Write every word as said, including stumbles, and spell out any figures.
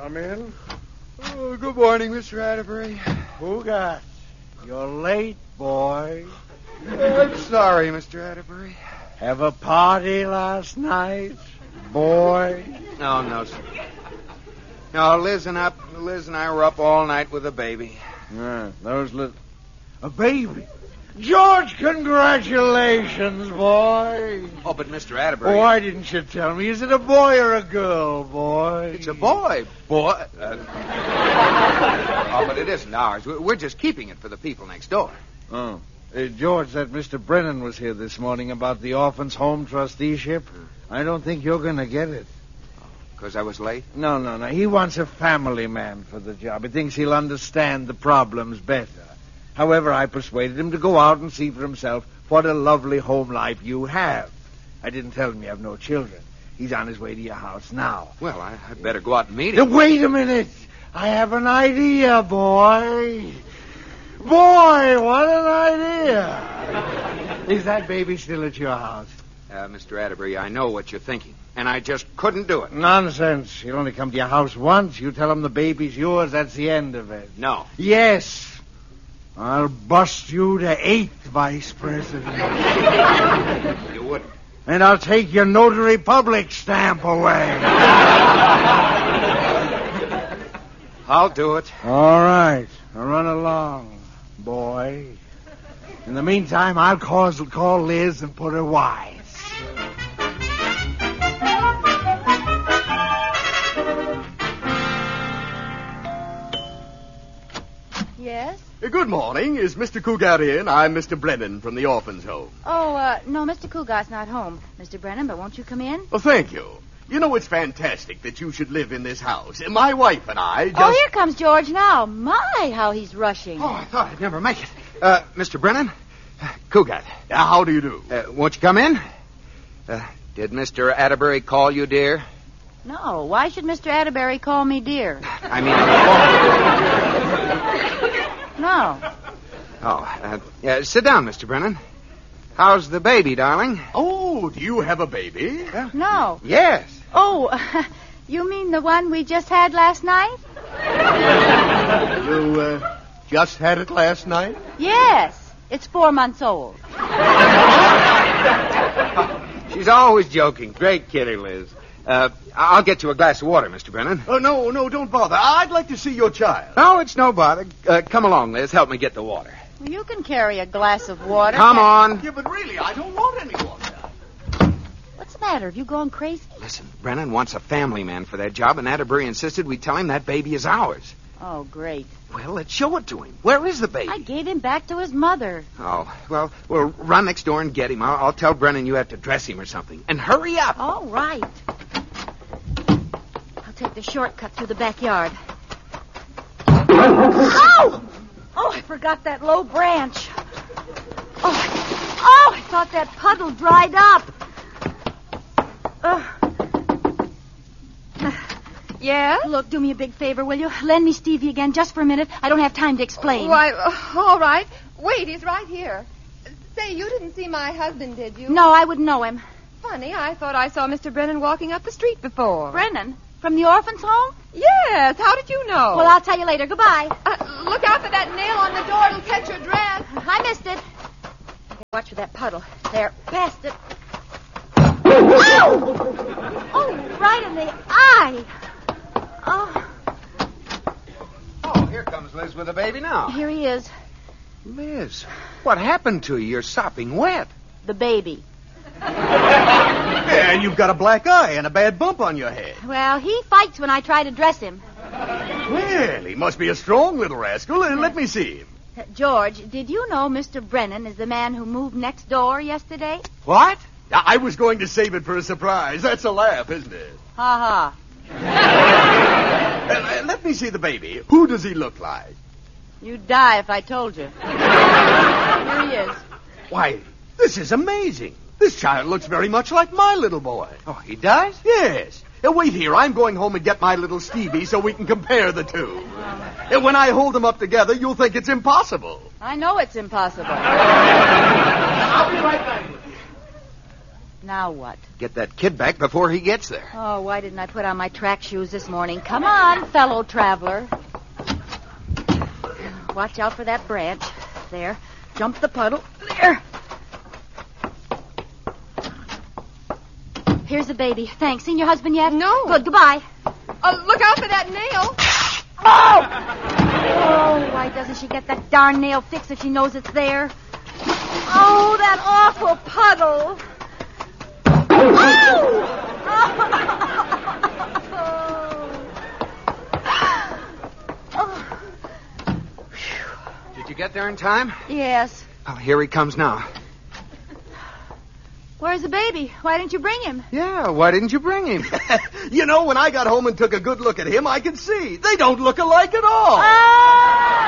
Come in. Oh, good morning, Mister Atterbury. Who got? You're late, boy. I'm sorry, Mister Atterbury. Have a party last night, boy? No, no, sir. No, Liz and up, Liz and I were up all night with a baby. Yeah, those little... A baby? George, congratulations, boy. Oh, but Mister Atterbury... Why didn't you tell me? Is it a boy or a girl, boy? It's a boy, boy. Uh... oh, but it isn't ours. We're just keeping it for the people next door. Oh. Uh, George, that Mister Brennan was here this morning about the Orphans' Home trusteeship. I don't think you're going to get it. Because I was late? No, no, no. He wants a family man for the job. He thinks he'll understand the problems better. However, I persuaded him to go out and see for himself what a lovely home life you have. I didn't tell him you have no children. He's on his way to your house now. Well, I, I'd better go out and meet Now, him. wait a minute. I have an idea, boy. Boy, what an idea. Is that baby still at your house? Uh, Mister Atterbury, I know what you're thinking, and I just couldn't do it. Nonsense. He'll only come to your house once. You tell him the baby's yours, that's the end of it. No. Yes. I'll bust you to eighth vice president. You wouldn't. And I'll take your notary public stamp away. I'll do it. All right. Now run along, boy. In the meantime, I'll call, call Liz and put her wise. Yes? Good morning. Is Mister Cougar in? I'm Mister Brennan from the Orphans' Home. Oh, uh, no, Mister Cougar's not home, Mister Brennan, but won't you come in? Well, thank you. You know, it's fantastic that you should live in this house. My wife and I just... Oh, here comes George now. My, how he's rushing. Oh, I thought I'd never make it. Uh, Mister Brennan? Uh, Cougar. Uh, how do you do? Uh, won't you come in? Uh, did Mister Atterbury call you, dear? No, why should Mister Atterbury call me dear? I mean... No. Oh, uh, yeah, sit down, Mister Brennan. How's the baby, darling? Oh, do you have a baby? Yeah. No. Yes. Oh, you mean the one we just had last night? You, uh, just had it last night? Yes. It's four months old. She's always joking. Great kidder, Liz. Uh, I'll get you a glass of water, Mister Brennan. Oh, no, no, don't bother. I'd like to see your child. No, it's no bother. Uh, come along, Liz. Help me get the water. Well, you can carry a glass of water. Come on. Yeah, but really, I don't want any water. What's the matter? Have you gone crazy? Listen, Brennan wants a family man for that job, and Atterbury insisted we tell him that baby is ours. Oh, great. Well, let's show it to him. Where is the baby? I gave him back to his mother. Oh, well, we'll run next door and get him. I'll, I'll tell Brennan you have to dress him or something. And hurry up. All right. I'll take the shortcut through the backyard. Ow! Oh, I forgot that low branch. Oh, oh, I thought that puddle dried up. Uh. Yeah? Look, do me a big favor, will you? Lend me Stevie again just for a minute. I don't have time to explain. Why, uh, all right. Wait, he's right here. Say, you didn't see my husband, did you? No, I wouldn't know him. Funny, I thought I saw Mister Brennan walking up the street before. Brennan? From the orphan's home? Yes, how did you know? Well, I'll tell you later. Goodbye. Uh, look out for that nail on the door. It'll catch your dress. I missed it. Okay, watch for that puddle. There, past it. Ow! Oh, right in the eye. Oh. Oh, here comes Liz with the baby now. Here he is. Liz, what happened to you? You're sopping wet. The baby. Yeah, and you've got a black eye and a bad bump on your head. Well, he fights when I try to dress him. Well, he must be a strong little rascal. Uh, let me see him. Uh, George, did you know Mister Brennan is the man who moved next door yesterday? What? I was going to save it for a surprise. That's a laugh, isn't it? Ha ha. Uh, let me see the baby. Who does he look like? You'd die if I told you. Here he is. Why, this is amazing. This child looks very much like my little boy. Oh, he does? Yes. Uh, wait here. I'm going home and get my little Stevie so we can compare the two. Uh, when I hold them up together, you'll think it's impossible. I know it's impossible. I'll be right back with you. Now what? Get that kid back before he gets there. Oh, why didn't I put on my track shoes this morning? Come on, fellow traveler. Watch out for that branch. There. Jump the puddle. There. Here's the baby. Thanks. Seen your husband yet? No. Good. Goodbye. Oh, look out for that nail. Oh! Oh, why doesn't she get that darn nail fixed if she knows it's there? Oh, that awful puddle. Oh! Did you get there in time? Yes. Oh, here he comes now. Where's the baby? Why didn't you bring him? Yeah, why didn't you bring him? You know, when I got home and took a good look at him, I could see. They don't look alike at all. Ah!